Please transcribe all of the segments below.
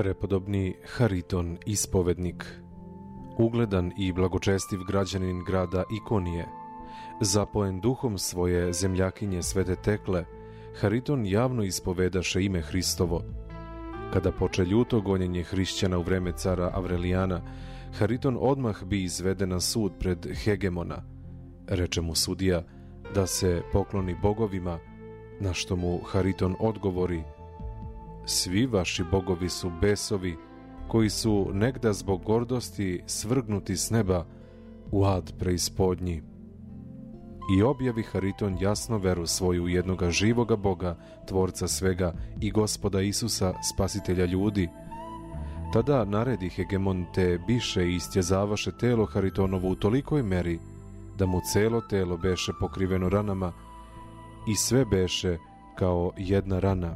Prepodobni Hariton ispovednik, ugledan i blagočestiv građanin grada Ikonije, zapojen duhom svoje zemljakinje Svete Tekle, Hariton javno ispovedaše ime Hristovo. Kada poče ljuto gonjenje hrišćana u vreme cara Avrelijana, Hariton odmah bi izveden na sud pred Hegemona. Reče mu sudija da se pokloni bogovima, na što mu Hariton odgovori: svi vaši bogovi su besovi, koji su negda zbog gordosti svrgnuti s neba u ad preispodnji. I objavi Hariton jasno veru svoju u jednoga živoga Boga, tvorca svega, i Gospoda Isusa, spasitelja ljudi. Tada naredi Hegemon te biše i istjezavaše telo Haritonovo u tolikoj meri da mu celo telo beše pokriveno ranama i sve beše kao jedna rana.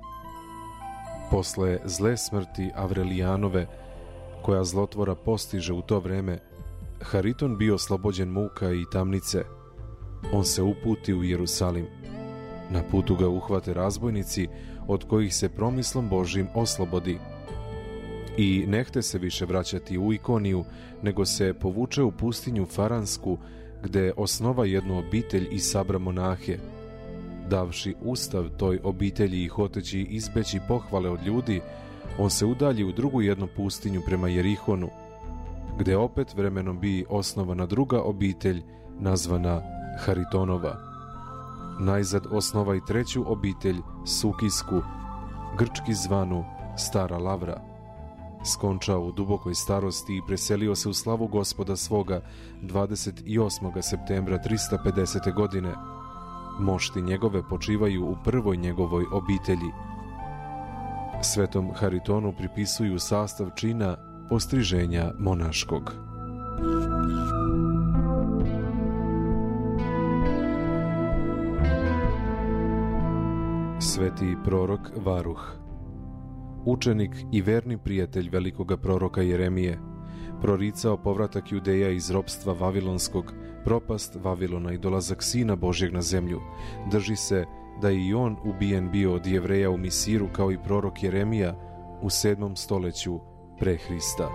Posle zle smrti Avrelijanove, koja zlotvora postiže u to vreme, Hariton bio oslobođen muka i tamnice. On se uputi u Jerusalim. Na putu ga uhvate razbojnici, od kojih se promislom Božjim oslobodi. I nehte se više vraćati u Ikoniju, nego se povuče u pustinju Faransku, gde osnova jednu obitelj i sabra monahe. Davši ustav toj obitelji i hoteći izbeći pohvale od ljudi, on se udalji u drugu jednu pustinju prema Jerihonu, gde opet vremenom bi osnovana druga obitelj nazvana Haritonova. Najzad osnova i treću obitelj Sukijsku, grčki zvanu Stara Lavra. Skončao u dubokoj starosti i preselio se u slavu Gospoda svoga 28. septembra 350. godine. Mošti njegove počivaju u prvoj njegovoj obitelji. Svetom Haritonu pripisuju sastav čina postriženja monaškog. Sveti prorok Varuh, učenik i verni prijatelj velikoga proroka Jeremije, proricao povratak Judeja iz ropstva Vavilonskog, propast Vavilona i dolazak Sina Božjeg na zemlju. Drži se da je i on ubijen bio od Jevreja u Misiru kao i prorok Jeremija u 7. stoljeću pre Hrista.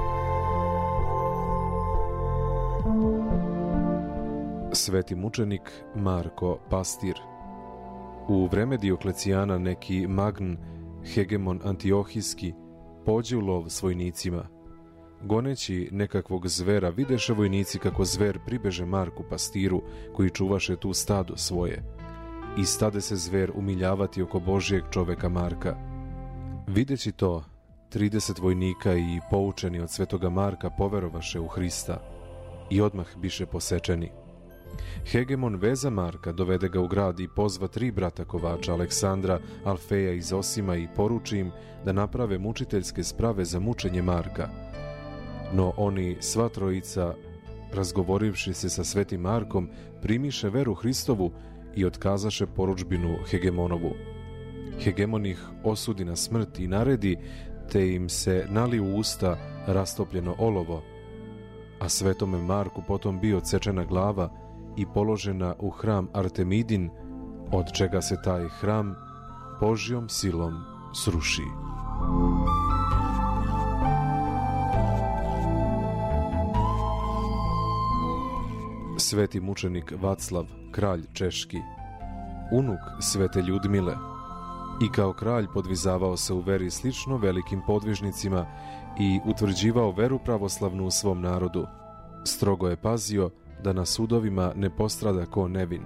Sveti mučenik Marko Pastir. U vreme Dioklecijana neki Magn, Hegemon Antiohijski, pođe u lov s vojnicima. Goneći nekakvog zvera, videše vojnici kako zver pribeže Marku Pastiru, koji čuvaše tu stado svoje. I stade se zver umiljavati oko Božijeg čoveka Marka. Videći to, 30 vojnika i poučeni od svetoga Marka poverovaše u Hrista i odmah biše posečeni. Hegemon veza Marka, dovede ga u grad i pozva 3 brata kovača, Aleksandra, Alfeja i Zosima, i poruči im da naprave mučiteljske sprave za mučenje Marka. No oni, sva trojica, razgovorivši se sa svetim Markom, primiše veru Hristovu i otkazaše poručbinu Hegemonovu. Hegemon ih osudi na smrt i naredi, te im se nali u usta rastopljeno olovo, a svetome Marku potom bio odsečena glava i položena u hram Artemidin, od čega se taj hram Božjom silom sruši. Sveti mučenik Vaclav, kralj češki, unuk svete Ljudmile, i kao kralj podvizavao se u veri slično velikim podvižnicima i utvrđivao veru pravoslavnu u svom narodu. Strogo je pazio da na sudovima ne postrada ko nevin.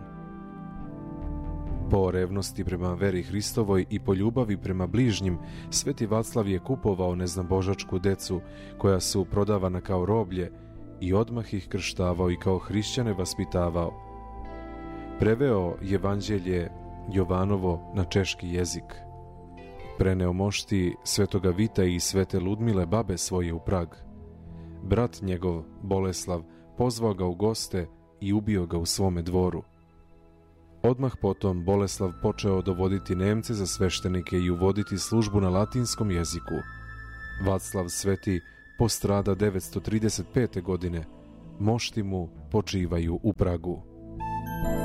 Po revnosti prema veri Hristovoj i po ljubavi prema bližnjim, sveti Vaclav je kupovao neznabožačku decu koja su prodavana kao roblje i odmah ih krštavao i kao hrišćane vaspitavao. Preveo evanđelje Jovanovo na češki jezik. Preneo mošti svetoga Vita i svete Ludmile, babe svoje, u Prag. Brat njegov, Boleslav, pozvao ga u goste i ubio ga u svome dvoru. Odmah potom Boleslav počeo dovoditi Nemce za sveštenike i uvoditi službu na latinskom jeziku. Vaclav Sveti postrada 935. godine. Mošti mu počivaju u Pragu.